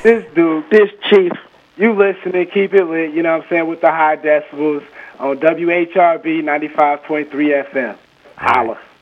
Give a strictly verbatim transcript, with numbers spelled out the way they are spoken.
this dude, this chief, you listening, keep it lit, you know what I'm saying, with the high decibels on W H R B ninety-five point three F M. Holla.